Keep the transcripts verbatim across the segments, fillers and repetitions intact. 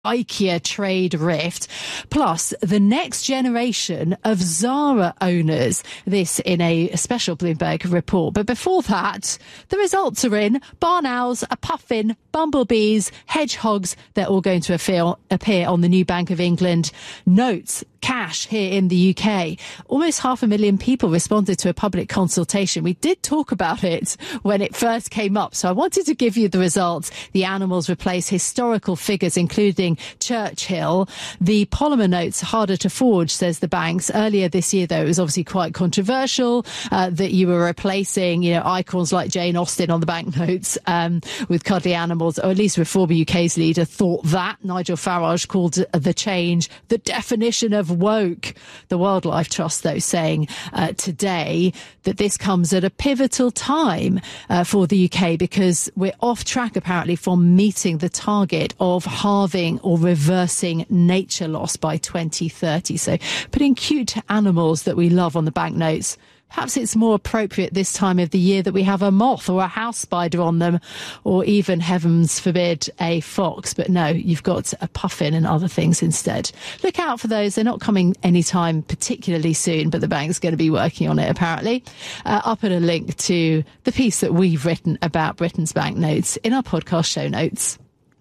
IKEA trade rift, plus the next generation of Zara owners. This in a special Bloomberg report. But before that, the results are in. Barn owls, a puffin, bumblebees, hedgehogs, they're all going to appear, appear on the new Bank of England notes. Cash here in the U K. Almost half a million people responded to a public consultation. We did talk about it when it first came up, so I wanted to give you the results. The animals replace historical figures, including Churchill. The polymer notes harder to forge, says the banks. Earlier this year, though, it was obviously quite controversial uh, that you were replacing, you know, icons like Jane Austen on the banknotes um, with cuddly animals, or at least Reform U K's leader thought that. Nigel Farage called the change the definition of woke. The Wildlife Trust, though, saying uh, today that this comes at a pivotal time uh, for the U K because we're off track, apparently, from meeting the target of halving or reversing nature loss by twenty thirty. So putting cute animals that we love on the banknotes. Perhaps it's more appropriate this time of the year that we have a moth or a house spider on them, or even, heavens forbid, a fox. But no, you've got a puffin and other things instead. Look out for those. They're not coming anytime particularly soon, but the bank's going to be working on it, apparently. Uh, I'll put a link to the piece that we've written about Britain's banknotes in our podcast show notes.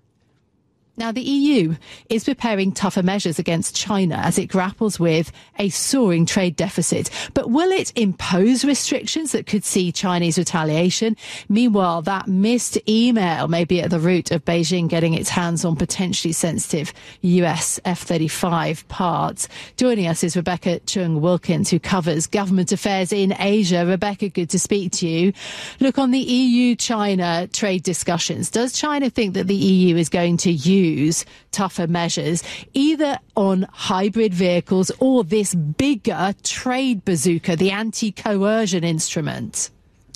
Now, the E U is preparing tougher measures against China as it grapples with a soaring trade deficit. But will it impose restrictions that could see Chinese retaliation? Meanwhile, that missed email may be at the root of Beijing getting its hands on potentially sensitive U S F thirty-five parts. Joining us is Rebecca Chung Wilkins, who covers government affairs in Asia. Rebecca, good to speak to you. Look, on the E U-China trade discussions, does China think that the E U is going to use tougher measures, either on hybrid vehicles or this bigger trade bazooka, the anti-coercion instrument?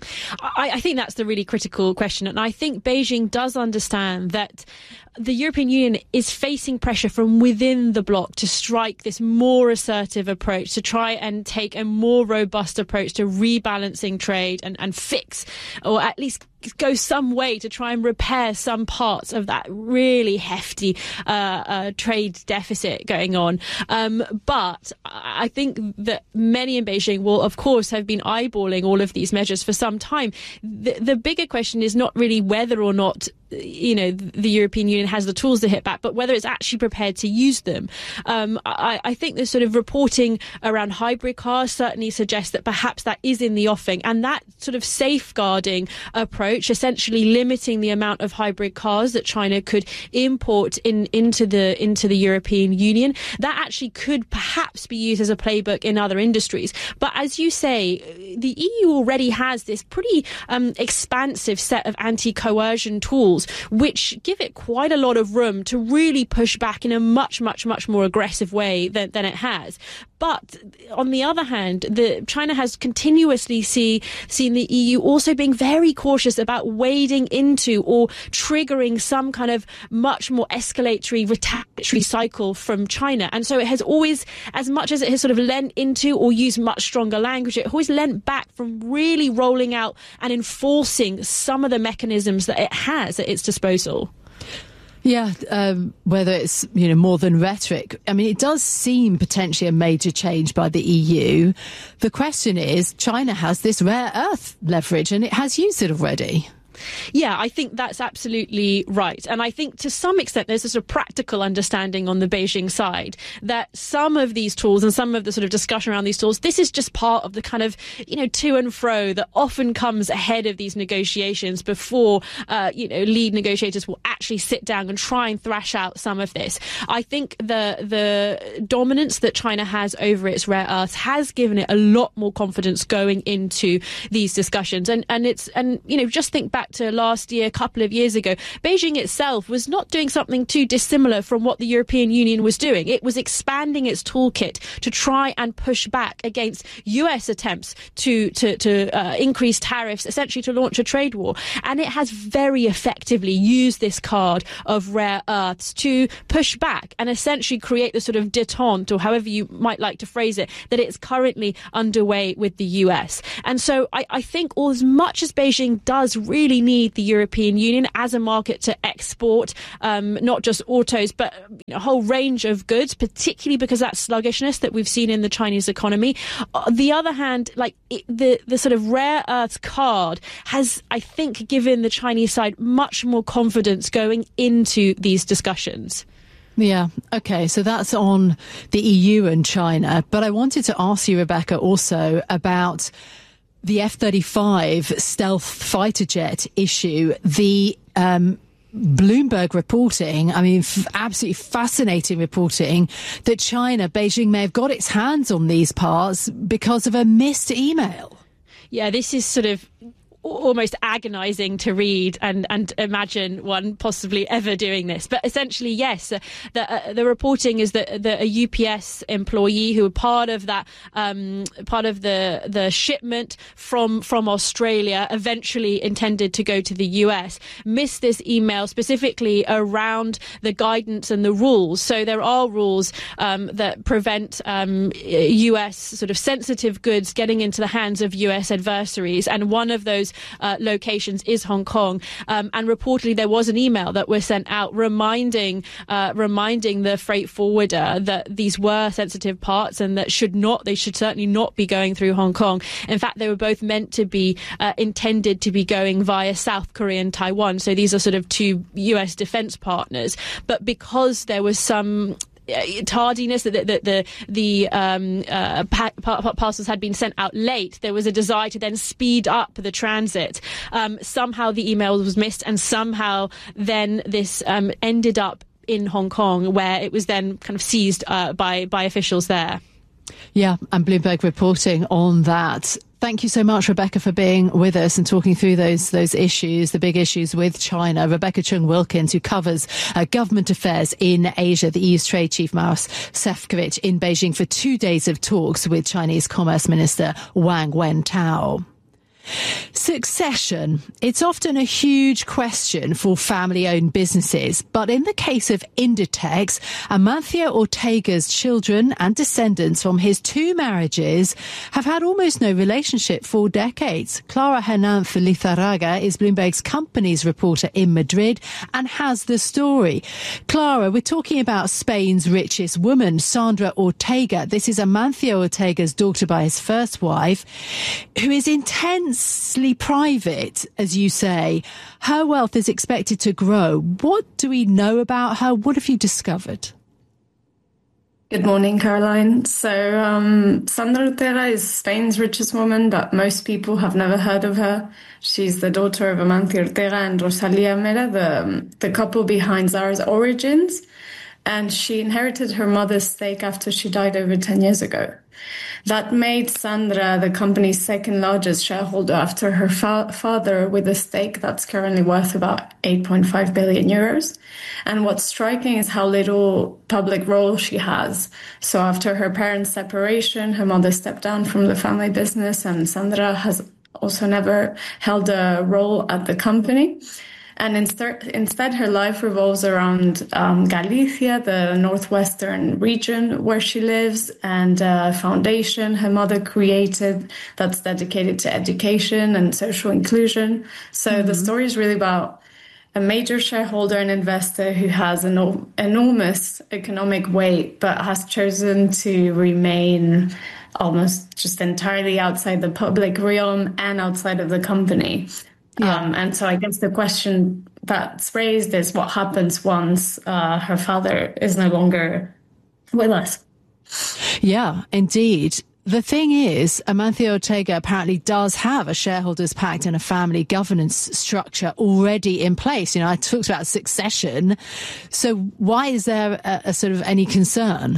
I, I think that's the really critical question. And I think Beijing does understand that the European Union is facing pressure from within the bloc to strike this more assertive approach, to try and take a more robust approach to rebalancing trade and, and fix, or at least go some way to try and repair some parts of that really hefty uh, uh, trade deficit going on. Um, but I think that many in Beijing will, of course, have been eyeballing all of these measures for some time. The, the bigger question is not really whether or not, you know, the European Union has the tools to hit back, but whether it's actually prepared to use them. Um, I, I think the sort of reporting around hybrid cars certainly suggests that perhaps that is in the offing, and that sort of safeguarding approach, essentially limiting the amount of hybrid cars that China could import in into the into the European Union, that actually could perhaps be used as a playbook in other industries. But as you say, the E U already has this pretty um, expansive set of anti-coercion tools, which give it quite a lot of room to really push back in a much, much, much more aggressive way than, than it has. But on the other hand, the, China has continuously see, seen the E U also being very cautious about wading into or triggering some kind of much more escalatory, retaliatory cycle from China. And so it has always, as much as it has sort of lent into or used much stronger language, it always lent back from really rolling out and enforcing some of the mechanisms that it has at its disposal. Yeah, um, whether it's, you know, more than rhetoric. I mean, it does seem potentially a major change by the E U. The question is, China has this rare earth leverage and it has used it already. Yeah, I think that's absolutely right. And I think to some extent there's a sort of practical understanding on the Beijing side that some of these tools and some of the sort of discussion around these tools, this is just part of the kind of, you know, to and fro that often comes ahead of these negotiations before, uh, you know, lead negotiators will actually sit down and try and thrash out some of this. I think the the dominance that China has over its rare earths has given it a lot more confidence going into these discussions. And, and it's, and, you know, just think back to last year, a couple of years ago, Beijing itself was not doing something too dissimilar from what the European Union was doing. It was expanding its toolkit to try and push back against U S attempts to to, to uh, increase tariffs, essentially to launch a trade war. And it has very effectively used this card of rare earths to push back and essentially create the sort of détente, or however you might like to phrase it, that it's currently underway with the U S. And so I, I think, all as much as Beijing does really really need the European Union as a market to export um, not just autos, but a whole range of goods, particularly because of that sluggishness that we've seen in the Chinese economy. On the other hand, like it, the, the sort of rare earths card has, I think, given the Chinese side much more confidence going into these discussions. Yeah, okay, so that's on the E U and China. But I wanted to ask you, Rebecca, also about the F thirty-five stealth fighter jet issue. The um, Bloomberg reporting, I mean, f- absolutely fascinating reporting that China, Beijing may have got its hands on these parts because of a missed email. Yeah, this is sort of almost agonizing to read and, and imagine one possibly ever doing this. But essentially, yes, the uh, the reporting is that, that a U P S employee who were part of that, um, part of the the shipment from from Australia, eventually intended to go to the U S, missed this email specifically around the guidance and the rules. So there are rules um, that prevent um, U S sort of sensitive goods getting into the hands of U S adversaries, and one of those Uh, locations is Hong Kong, um, and reportedly there was an email that was sent out reminding uh, reminding the freight forwarder that these were sensitive parts and that should not they should certainly not be going through Hong Kong. In fact, they were both meant to be uh, intended to be going via South Korea and Taiwan, so these are sort of two U S defense partners, but because there was some tardiness, that the the, the um, uh, pa- pa- parcels had been sent out late, there was a desire to then speed up the transit. Um, somehow the email was missed, and somehow then this um, ended up in Hong Kong, where it was then kind of seized uh, by by officials there. Yeah, and Bloomberg reporting on that. Thank you so much, Rebecca, for being with us and talking through those those issues, the big issues with China. Rebecca Chung-Wilkins, who covers uh, government affairs in Asia, the E U's trade chief, Maros Sefcovic, in Beijing for two days of talks with Chinese Commerce Minister Wang Wentao. Succession. It's often a huge question for family-owned businesses, but in the case of Inditex, Amancio Ortega's children and descendants from his two marriages have had almost no relationship for decades. Clara Hernández Lizarraga is Bloomberg's companies reporter in Madrid and has the story. Clara, we're talking about Spain's richest woman, Sandra Ortega. This is Amancio Ortega's daughter by his first wife, who is intense private, as you say. Her wealth is expected to grow. What do we know about her? What have you discovered? Good morning, Caroline. So um, Sandra Ortega is Spain's richest woman, but most people have never heard of her. She's the daughter of Amancio Ortega and Rosalía Mera, the, the couple behind Zara's origins. And she inherited her mother's stake after she died over ten years ago. That made Sandra the company's second largest shareholder after her fa- father, with a stake that's currently worth about eight point five billion euros. And what's striking is how little public role she has. So after her parents' separation, her mother stepped down from the family business, and Sandra has also never held a role at the company. And instead, instead, her life revolves around um, Galicia, the northwestern region where she lives, and a foundation her mother created that's dedicated to education and social inclusion. So mm-hmm. the story is really about a major shareholder and investor who has an enormous economic weight, but has chosen to remain almost just entirely outside the public realm and outside of the company. Yeah. Um, and so I guess the question that's raised is what happens once uh, her father is no longer with us. Yeah, indeed. The thing is, Amancio Ortega apparently does have a shareholders pact and a family governance structure already in place. You know, I talked about succession. So why is there a, a sort of any concern?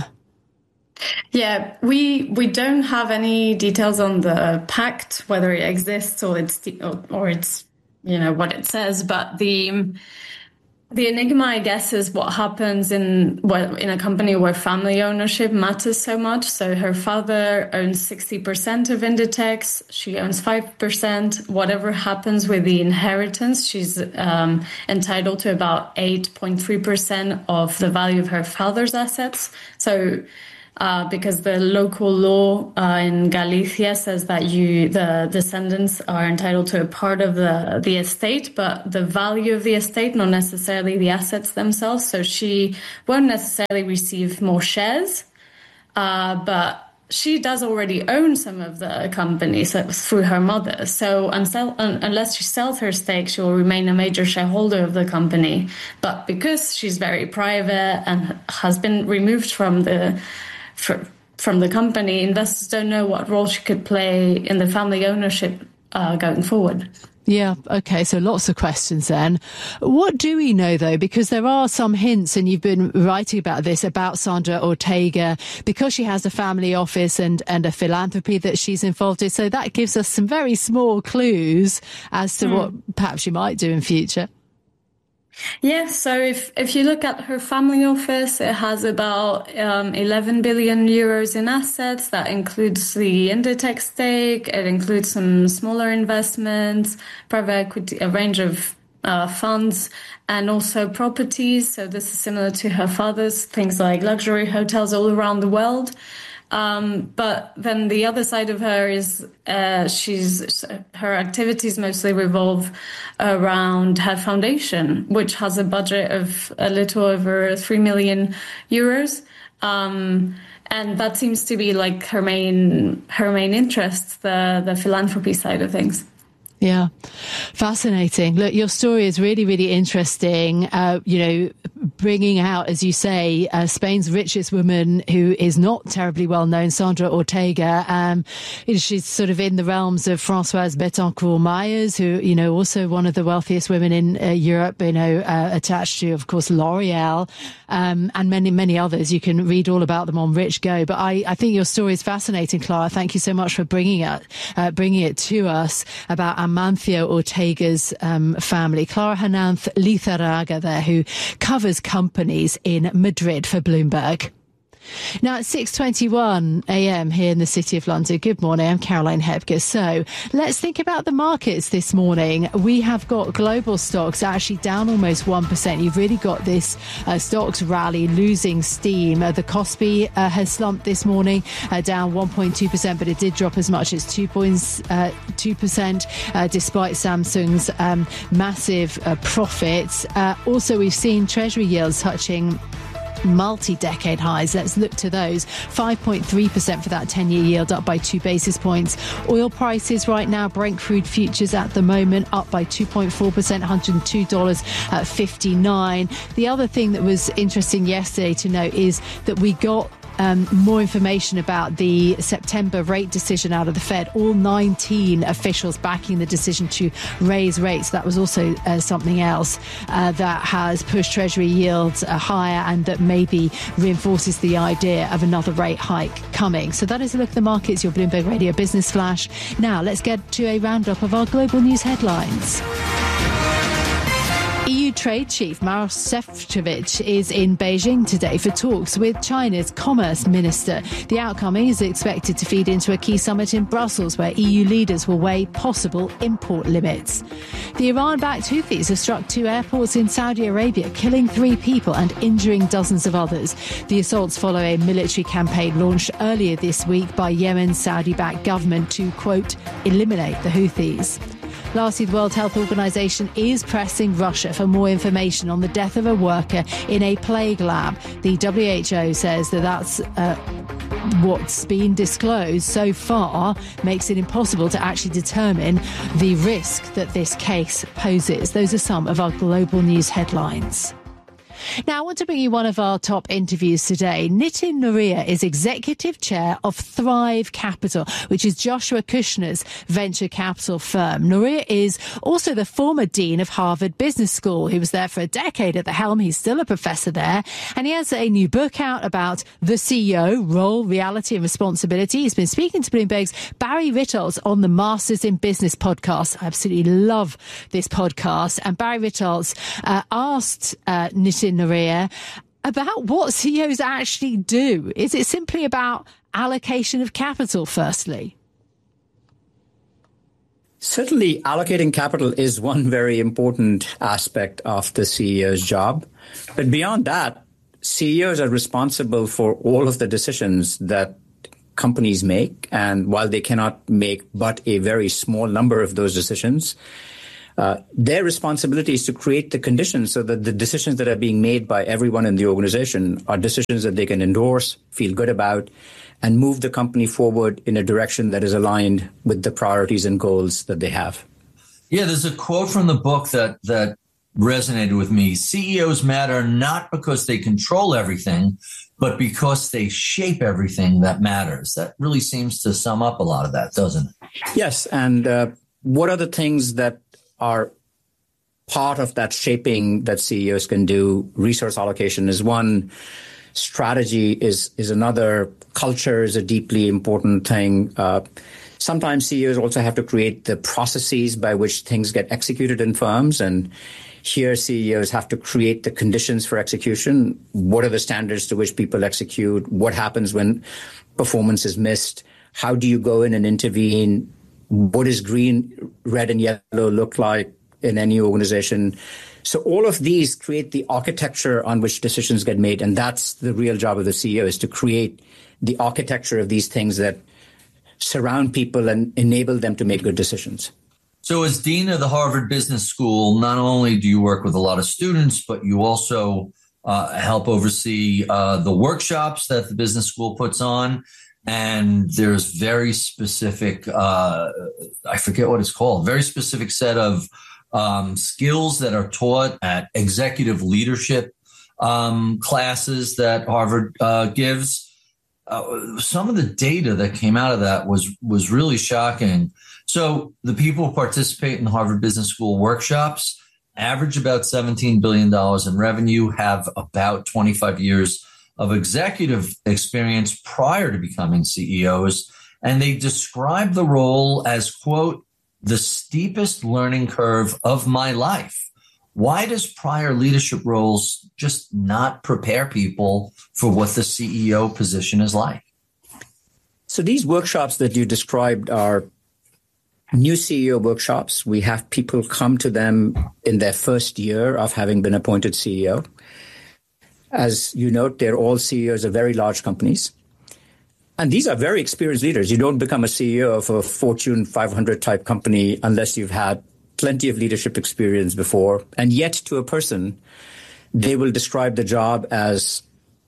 Yeah, we we don't have any details on the pact, whether it exists or it's or, or it's you know what it says. But the the enigma, I guess, is what happens in well, in a company where family ownership matters so much. So her father owns sixty percent of Inditex. She owns five percent. Whatever happens with the inheritance, she's um, entitled to about eight point three percent of the value of her father's assets. So Uh, because the local law uh, in Galicia says that you, the descendants, are entitled to a part of the the estate, but the value of the estate, not necessarily the assets themselves. So she won't necessarily receive more shares, uh, but she does already own some of the company so through her mother. So unsell, un, unless she sells her stake, she will remain a major shareholder of the company. But because she's very private and has been removed from the For, from the company, investors don't know what role she could play in the family ownership uh, going forward. Yeah, okay, so lots of questions then. What do we know, though? Because there are some hints, and you've been writing about this, about Sandra Ortega, because she has a family office and, and a philanthropy that she's involved in. So that gives us some very small clues as to mm. what perhaps she might do in future. Yeah, so if, if you look at her family office, it has about um, eleven billion euros in assets. That includes the Inditex stake. It includes some smaller investments, private equity, a range of uh, funds, and also properties. So this is similar to her father's, things like luxury hotels all around the world. Um, but then the other side of her is uh, she's her activities mostly revolve around her foundation, which has a budget of a little over three million euros. Um, and that seems to be like her main her main interest, the the philanthropy side of things. Yeah, fascinating. Look, your story is really, really interesting. Uh, you know, bringing out, as you say, uh, Spain's richest woman, who is not terribly well known, Sandra Ortega. Um, she's sort of in the realms of Françoise Bettencourt-Meyers, who, you know, also one of the wealthiest women in uh, Europe, you know, uh, attached to, of course, L'Oreal, um, and many, many others. You can read all about them on Rich Go. But I, I think your story is fascinating, Clara. Thank you so much for bringing it, uh, bringing it to us about Amancio Ortega's um, family. Clara Hernández Lizarraga there, who covers companies in Madrid for Bloomberg. Now, it's six twenty-one a m here in the City of London. Good morning, I'm Caroline Hepker. So let's think about the markets this morning. We have got global stocks actually down almost one percent. You've really got this uh, stocks rally losing steam. Uh, the Kospi uh, has slumped this morning, uh, down one point two percent, but it did drop as much as two point two percent uh, despite Samsung's um, massive uh, profits. Uh, also, we've seen Treasury yields touching multi-decade highs. Let's look to those. five point three percent for that ten-year yield, up by two basis points. Oil prices right now, Brent crude futures at the moment up by two point four percent, one hundred two dollars fifty-nine. The other thing that was interesting yesterday to note is that we got Um, more information about the September rate decision out of the Fed. All nineteen officials backing the decision to raise rates. That was also uh, something else uh, that has pushed Treasury yields uh, higher, and that maybe reinforces the idea of another rate hike coming. So that is a look at the markets, your Bloomberg Radio Business Flash. Now let's get to a roundup of our global news headlines. E U Trade Chief Maroš Šefčovič is in Beijing today for talks with China's Commerce Minister. The outcome is expected to feed into a key summit in Brussels, where E U leaders will weigh possible import limits. The Iran-backed Houthis have struck two airports in Saudi Arabia, killing three people and injuring dozens of others. The assaults follow a military campaign launched earlier this week by Yemen's Saudi-backed government to, quote, eliminate the Houthis. Lastly, the World Health Organization is pressing Russia for more information on the death of a worker in a plague lab. The W H O says that that's uh, what's been disclosed so far makes it impossible to actually determine the risk that this case poses. Those are some of our global news headlines. Now, I want to bring you one of our top interviews today. Nitin Nohria is Executive Chair of Thrive Capital, which is Joshua Kushner's venture capital firm. Nohria is also the former Dean of Harvard Business School. He was there for a decade at the helm. He's still a professor there. And he has a new book out about the C E O, role, reality and responsibility. He's been speaking to Bloomberg's Barry Ritholtz on the Masters in Business podcast. I absolutely love this podcast. And Barry Ritholtz uh, asked uh, Nitin Nohria about what C E Os actually do. Is it simply about allocation of capital, firstly? Certainly, allocating capital is one very important aspect of the C E O's job. But beyond that, C E Os are responsible for all of the decisions that companies make. And while they cannot make but a very small number of those decisions, uh, their responsibility is to create the conditions so that the decisions that are being made by everyone in the organization are decisions that they can endorse, feel good about, and move the company forward in a direction that is aligned with the priorities and goals that they have. Yeah, there's a quote from the book that that resonated with me. C E Os matter not because they control everything, but because they shape everything that matters. That really seems to sum up a lot of that, doesn't it? Yes. And uh, what are the things that are part of that shaping that C E Os can do? Resource allocation is one. Strategy is is another. Culture is a deeply important thing. Uh, sometimes C E Os also have to create the processes by which things get executed in firms. And here C E Os have to create the conditions for execution. What are the standards to which people execute? What happens when performance is missed? How do you go in and intervene? What does green, red, and yellow look like in any organization? So all of these create the architecture on which decisions get made. And that's the real job of the C E O, is to create the architecture of these things that surround people and enable them to make good decisions. So as dean of the Harvard Business School, not only do you work with a lot of students, but you also uh, help oversee uh, the workshops that the business school puts on. And there's very specific, uh, I forget what it's called, very specific set of um, skills that are taught at executive leadership um, classes that Harvard uh, gives. Uh, some of the data that came out of that was was really shocking. So the people who participate in the Harvard Business School workshops average about seventeen billion dollars in revenue, have about twenty-five years of executive experience prior to becoming C E Os. And they describe the role as, quote, the steepest learning curve of my life. Why does prior leadership roles just not prepare people for what the C E O position is like? So these workshops that you described are new C E O workshops. We have people come to them in their first year of having been appointed C E O. As you note, they're all C E Os of very large companies. And these are very experienced leaders. You don't become a C E O of a Fortune five hundred type company unless you've had plenty of leadership experience before. And yet to a person, they will describe the job as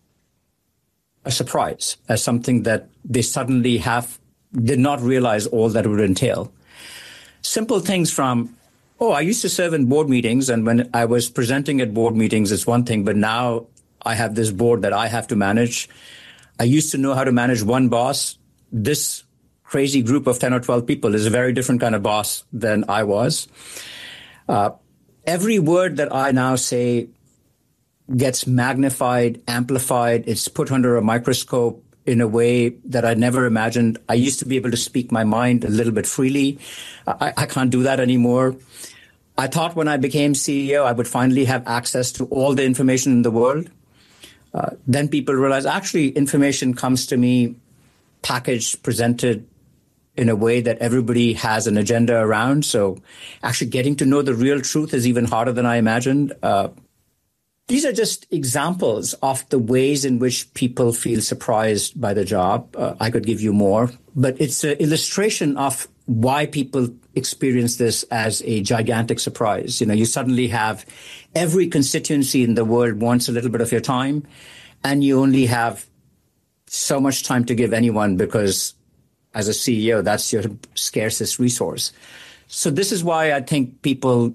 a surprise, as something that they suddenly have, did not realize all that it would entail. Simple things from, oh, I used to serve in board meetings, and when I was presenting at board meetings, it's one thing, but now I have this board that I have to manage. I used to know how to manage one boss. This crazy group of ten or twelve people is a very different kind of boss than I was. Uh, every word that I now say gets magnified, amplified. It's put under a microscope in a way that I never imagined. I used to be able to speak my mind a little bit freely. I, I can't do that anymore. I thought when I became C E O, I would finally have access to all the information in the world. Uh, then people realize actually information comes to me packaged, presented in a way that everybody has an agenda around. So actually getting to know the real truth is even harder than I imagined. Uh, these are just examples of the ways in which people feel surprised by the job. Uh, I could give you more, but it's an illustration of why people experience this as a gigantic surprise. You know, you suddenly have every constituency in the world wants a little bit of your time, and you only have so much time to give anyone because as a C E O, that's your scarcest resource. So this is why I think people,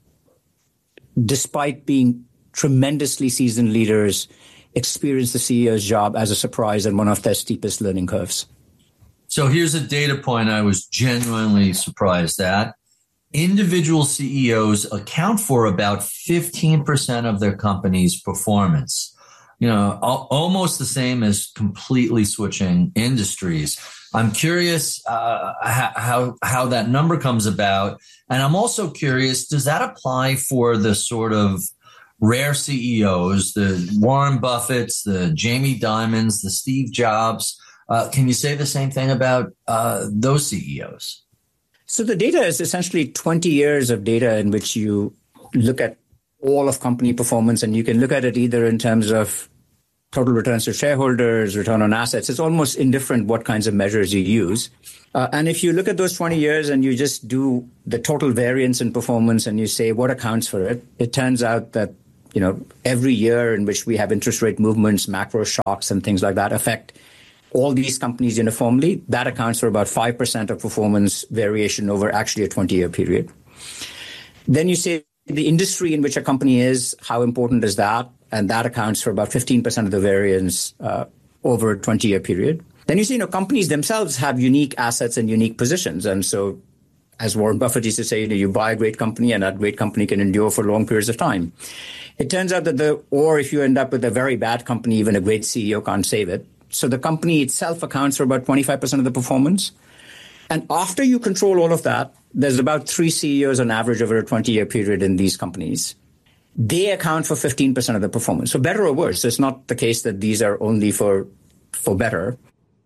despite being tremendously seasoned leaders, experience the C E O's job as a surprise and one of their steepest learning curves. So here's a data point I was genuinely surprised at. Individual C E Os account for about fifteen percent of their company's performance. You know, al- almost the same as completely switching industries. I'm curious uh, how how that number comes about. And I'm also curious, does that apply for the sort of rare C E Os, the Warren Buffetts, the Jamie Dimons, the Steve Jobs? Uh, can you say the same thing about uh, those C E Os? So the data is essentially twenty years of data in which you look at all of company performance, and you can look at it either in terms of total returns to shareholders, return on assets. It's almost indifferent what kinds of measures you use. Uh, and if you look at those twenty years and you just do the total variance in performance and you say what accounts for it, it turns out that, you know, every year in which we have interest rate movements, macro shocks and things like that affect all these companies uniformly. That accounts for about five percent of performance variation over actually a twenty-year period. Then you say the industry in which a company is, how important is that? And that accounts for about fifteen percent of the variance uh, over a twenty-year period. Then you see, you know, companies themselves have unique assets and unique positions. And so, as Warren Buffett used to say, you know, you buy a great company and that great company can endure for long periods of time. It turns out that the, or if you end up with a very bad company, even a great C E O can't save it. So the company itself accounts for about twenty-five percent of the performance. And after you control all of that, there's about three C E Os on average over a twenty-year period in these companies. They account for fifteen percent of the performance. So better or worse. So it's not the case that these are only for, for better.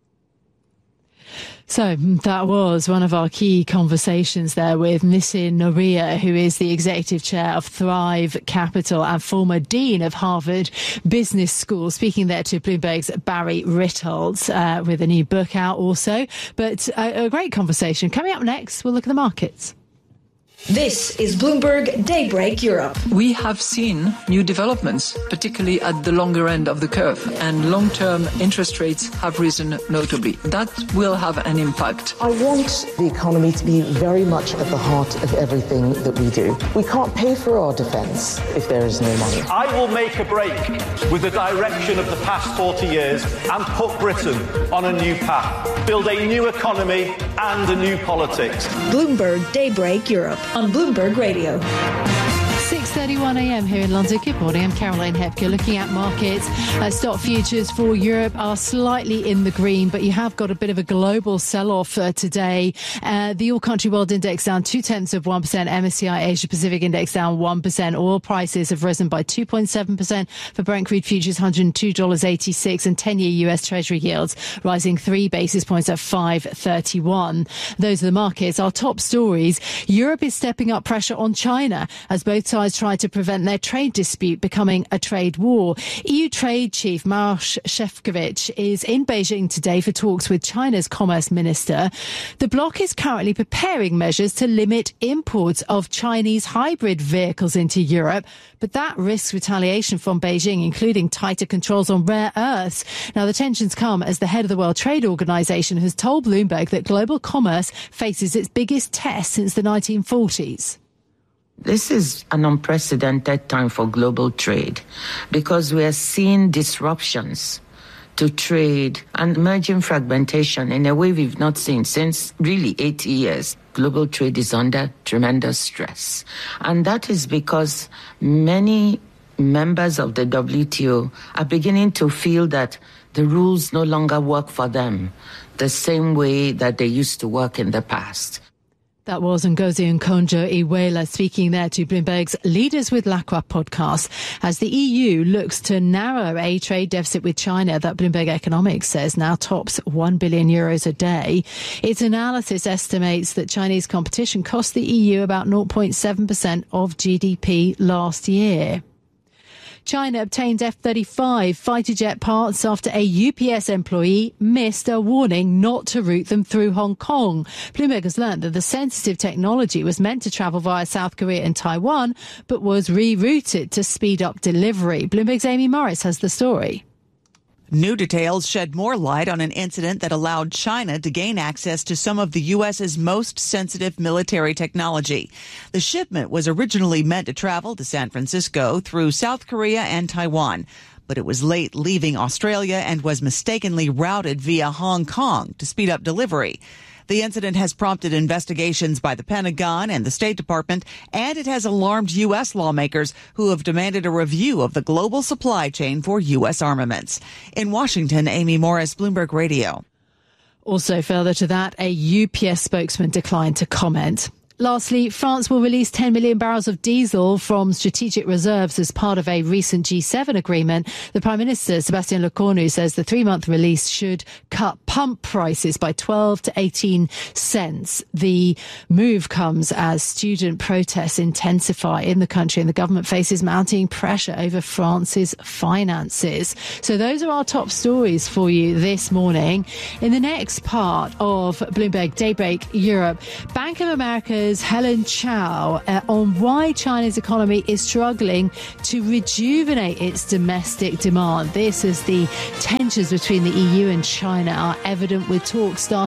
So that was one of our key conversations there with Nitin Nohria, who is the executive chair of Thrive Capital and former dean of Harvard Business School, speaking there to Bloomberg's Barry Ritholtz, uh, with a new book out also. But a, a great conversation. Coming up next, we'll look at the markets. This is Bloomberg Daybreak Europe. We have seen new developments, particularly at the longer end of the curve, and long-term interest rates have risen notably. That will have an impact. I want the economy to be very much at the heart of everything that we do. We can't pay for our defence if there is no money. I will make a break with the direction of the past forty years and put Britain on a new path, build a new economy and a new politics. Bloomberg Daybreak Europe on Bloomberg Radio. six thirty-one a.m. here in London. Good morning. I'm Caroline Hepker. Looking at markets, uh, stock futures for Europe are slightly in the green, but you have got a bit of a global sell-off uh, today. Uh, the All Country World Index down two tenths of one percent. M S C I Asia Pacific Index down one percent. Oil prices have risen by two point seven percent for Brent crude futures, one hundred two dollars and eighty-six cents, and ten-year U S Treasury yields rising three basis points at five thirty-one. Those are the markets. Our top stories. Europe is stepping up pressure on China as both sides try to prevent their trade dispute becoming a trade war. E U Trade Chief Maroš Šefčovič is in Beijing today for talks with China's Commerce Minister. The bloc is currently preparing measures to limit imports of Chinese hybrid vehicles into Europe, but that risks retaliation from Beijing, including tighter controls on rare earths. Now, the tensions come as the head of the World Trade Organization has told Bloomberg that global commerce faces its biggest test since the nineteen forties. This is an unprecedented time for global trade because we are seeing disruptions to trade and emerging fragmentation in a way we've not seen since really eighty years. Global trade is under tremendous stress. And that is because many members of the W T O are beginning to feel that the rules no longer work for them the same way that they used to work in the past. That was Ngozi Okonjo-Iweala speaking there to Bloomberg's Leaders with Lacroix podcast as the E U looks to narrow a trade deficit with China that Bloomberg Economics says now tops one billion euros a day. Its analysis estimates that Chinese competition cost the E U about zero point seven percent of G D P last year. China obtained F thirty-five fighter jet parts after a U P S employee missed a warning not to route them through Hong Kong. Bloomberg has learned that the sensitive technology was meant to travel via South Korea and Taiwan, but was rerouted to speed up delivery. Bloomberg's Amy Morris has the story. New details shed more light on an incident that allowed China to gain access to some of the U S's most sensitive military technology. The shipment was originally meant to travel to San Francisco through South Korea and Taiwan, but it was late leaving Australia and was mistakenly routed via Hong Kong to speed up delivery. The incident has prompted investigations by the Pentagon and the State Department, and it has alarmed U S lawmakers who have demanded a review of the global supply chain for U S armaments. In Washington, Amy Morris, Bloomberg Radio. Also further to that, a U P S spokesman declined to comment. lastly, France will release ten million barrels of diesel from strategic reserves as part of a recent G seven agreement. The Prime Minister, Sébastien Lecornu, says the three-month release should cut pump prices by twelve to eighteen cents. The move comes as student protests intensify in the country and the government faces mounting pressure over France's finances. So those are our top stories for you this morning. In the next part of Bloomberg Daybreak Europe, Bank of America's Helen Chow uh, on why China's economy is struggling to rejuvenate its domestic demand. This as the tensions between the E U and China are evident with talks starting